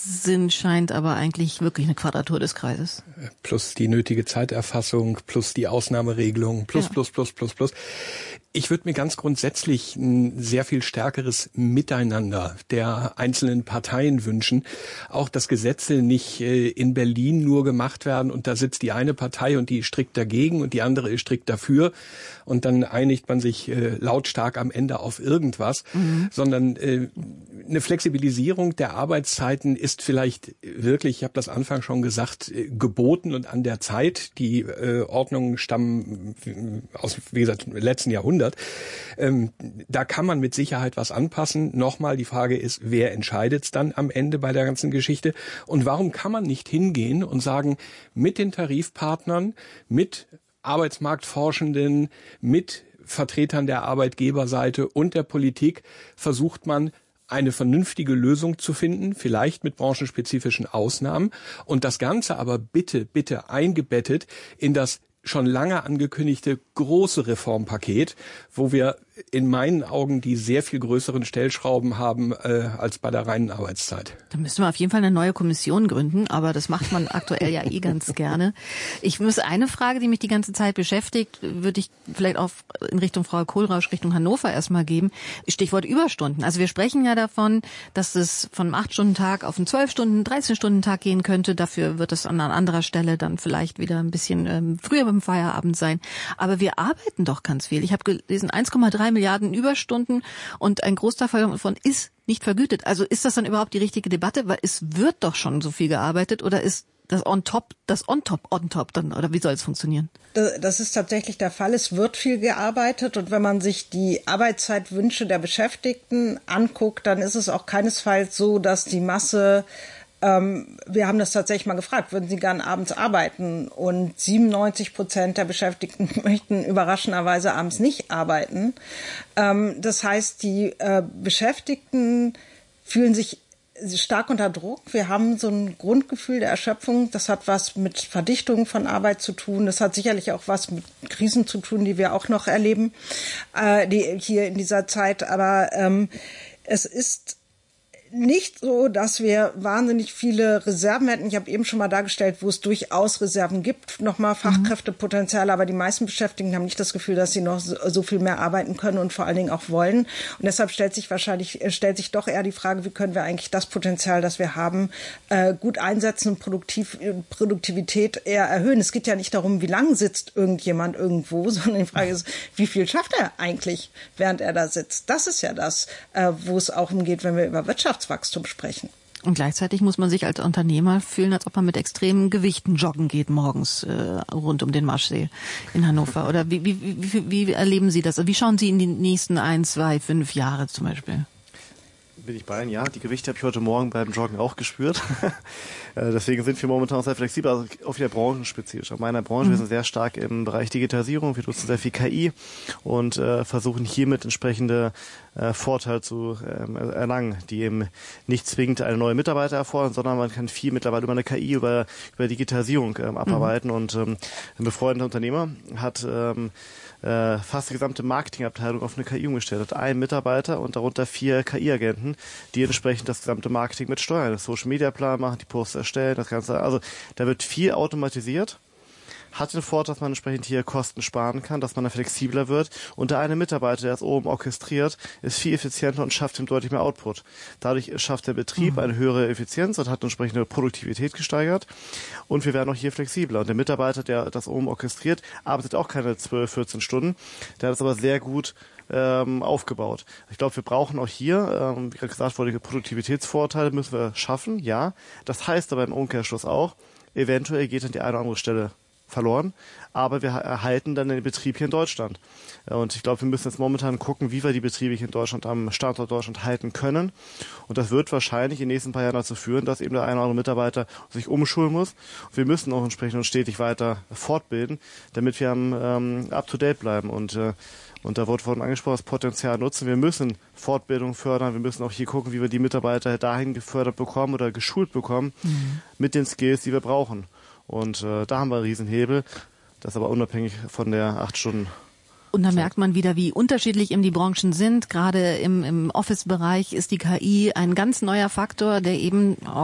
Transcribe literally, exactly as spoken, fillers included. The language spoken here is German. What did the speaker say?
sind, scheint aber eigentlich wirklich eine Quadratur des Kreises. Plus die nötige Zeiterfassung, plus die Ausnahmeregelung, plus, ja. plus, plus, plus, plus. Ich würde mir ganz grundsätzlich ein sehr viel stärkeres Miteinander der einzelnen Parteien wünschen. Auch, dass Gesetze nicht äh, in Berlin nur gemacht werden und da sitzt die eine Partei und die ist strikt dagegen und die andere ist strikt dafür und dann einigt man sich äh, lautstark am Ende auf irgendwas, mhm. sondern äh, eine Flexibilisierung der Arbeitszeiten ist vielleicht wirklich, ich habe das Anfang schon gesagt, äh, geboten und an der Zeit. Die äh, Ordnungen stammen aus, wie gesagt, letzten Jahrhundert. Ähm, da kann man mit Sicherheit was anpassen. Nochmal, die Frage ist, wer entscheidet es dann am Ende bei der ganzen Geschichte? Und warum kann man nicht hingehen und sagen, mit den Tarifpartnern, mit Arbeitsmarktforschenden, mit Vertretern der Arbeitgeberseite und der Politik versucht man, eine vernünftige Lösung zu finden, vielleicht mit branchenspezifischen Ausnahmen und das Ganze aber bitte, bitte eingebettet in das schon lange angekündigte große Reformpaket, wo wir in meinen Augen die sehr viel größeren Stellschrauben haben äh, als bei der reinen Arbeitszeit. Da müssen wir auf jeden Fall eine neue Kommission gründen, aber das macht man aktuell ja eh ganz gerne. Ich muss eine Frage, die mich die ganze Zeit beschäftigt, würde ich vielleicht auch in Richtung Frau Kohlrausch, Richtung Hannover erstmal geben. Stichwort Überstunden. Also wir sprechen ja davon, dass es von einem acht-Stunden-Tag auf einen zwölf-Stunden-, dreizehn-Stunden-Tag gehen könnte. Dafür wird es an anderer Stelle dann vielleicht wieder ein bisschen ähm, früher beim Feierabend sein. Aber wir arbeiten doch ganz viel. Ich habe gelesen, eins Komma drei Milliarden Überstunden und ein Großteil davon ist nicht vergütet. Also ist das dann überhaupt die richtige Debatte? Weil es wird doch schon so viel gearbeitet oder ist das on top, das on top, on top dann, oder wie soll es funktionieren? Das ist tatsächlich der Fall. Es wird viel gearbeitet und wenn man sich die Arbeitszeitwünsche der Beschäftigten anguckt, dann ist es auch keinesfalls so, dass die Masse wir haben das tatsächlich mal gefragt, würden Sie gern abends arbeiten? Und siebenundneunzig Prozent der Beschäftigten möchten überraschenderweise abends nicht arbeiten. Das heißt, die Beschäftigten fühlen sich stark unter Druck. Wir haben so ein Grundgefühl der Erschöpfung. Das hat was mit Verdichtung von Arbeit zu tun. Das hat sicherlich auch was mit Krisen zu tun, die wir auch noch erleben, die hier in dieser Zeit. Aber es ist nicht so, dass wir wahnsinnig viele Reserven hätten. Ich habe eben schon mal dargestellt, wo es durchaus Reserven gibt, nochmal Fachkräftepotenzial, aber die meisten Beschäftigten haben nicht das Gefühl, dass sie noch so viel mehr arbeiten können und vor allen Dingen auch wollen. Und deshalb stellt sich wahrscheinlich, stellt sich doch eher die Frage, wie können wir eigentlich das Potenzial, das wir haben, gut einsetzen und Produktiv, Produktivität eher erhöhen. Es geht ja nicht darum, wie lange sitzt irgendjemand irgendwo, sondern die Frage ist, wie viel schafft er eigentlich, während er da sitzt. Das ist ja das, wo es auch umgeht, wenn wir über Wirtschaftswachstum sprechen. Und gleichzeitig muss man sich als Unternehmer fühlen, als ob man mit extremen Gewichten joggen geht morgens äh, rund um den Maschsee in Hannover. Oder wie, wie, wie, wie erleben Sie das? Wie schauen Sie in die nächsten ein, zwei, fünf Jahre zum Beispiel? Bin ich bei Ihnen, ja. Die Gewichte habe ich heute Morgen beim Joggen auch gespürt. Deswegen sind wir momentan auch sehr flexibel, also auch wieder branchenspezifisch. Auf meiner Branche, mhm. wir sind sehr stark im Bereich Digitalisierung, wir nutzen sehr viel K I und äh, versuchen hiermit entsprechende äh, Vorteile zu ähm, erlangen, die eben nicht zwingend eine neue Mitarbeiter erfordern, sondern man kann viel mittlerweile über eine K I, über, über Digitalisierung ähm, abarbeiten. Mhm. Und ähm, ein befreundeter Unternehmer hat ähm, äh, fast die gesamte Marketingabteilung auf eine K I umgestellt, hat einen Mitarbeiter und darunter vier K I-Agenten, die entsprechend das gesamte Marketing mit steuern, das Social-Media-Plan machen, die Posts erstellen, das Ganze. Also da wird viel automatisiert, hat den Vorteil, dass man entsprechend hier Kosten sparen kann, dass man da flexibler wird und der eine Mitarbeiter, der es oben orchestriert, ist viel effizienter und schafft ihm deutlich mehr Output. Dadurch schafft der Betrieb eine höhere Effizienz und hat entsprechende Produktivität gesteigert und wir werden auch hier flexibler. Und der Mitarbeiter, der das oben orchestriert, arbeitet auch keine zwölf, vierzehn Stunden, der hat es aber sehr gut ähm, aufgebaut. Ich glaube, wir brauchen auch hier, ähm, wie gerade gesagt wurde, Produktivitätsvorteile müssen wir schaffen, ja. Das heißt aber im Umkehrschluss auch, eventuell geht dann die eine oder andere Stelle verloren, aber wir erhalten dann den Betrieb hier in Deutschland. Und ich glaube, wir müssen jetzt momentan gucken, wie wir die Betriebe hier in Deutschland am Standort Deutschland halten können. Und das wird wahrscheinlich in den nächsten paar Jahren dazu führen, dass eben der eine oder andere Mitarbeiter sich umschulen muss. Und wir müssen auch entsprechend uns stetig weiter fortbilden, damit wir am ähm, up-to-date bleiben. Und äh, Und da wurde vorhin angesprochen, das Potenzial nutzen. Wir müssen Fortbildung fördern. Wir müssen auch hier gucken, wie wir die Mitarbeiter dahin gefördert bekommen oder geschult bekommen mhm. mit den Skills, die wir brauchen. Und äh, da haben wir einen Riesenhebel. Das ist aber unabhängig von der acht Stunden. Und da merkt man wieder, wie unterschiedlich eben die Branchen sind. Gerade im, im Office-Bereich ist die K I ein ganz neuer Faktor, der eben